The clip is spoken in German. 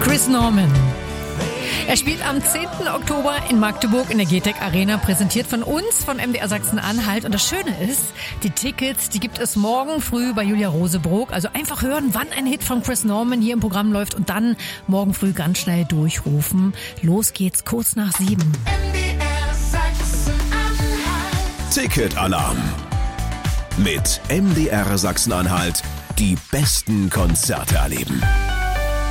Chris Norman. Er spielt am 10. Oktober in Magdeburg in der GTEC Arena, präsentiert von uns, von MDR Sachsen-Anhalt. Und das Schöne ist, die Tickets, die gibt es morgen früh bei Julia Rosebrook. Also einfach hören, wann ein Hit von Chris Norman hier im Programm läuft und dann morgen früh ganz schnell durchrufen. Los geht's, kurz nach 7. Ticketalarm. Mit MDR Sachsen-Anhalt die besten Konzerte erleben.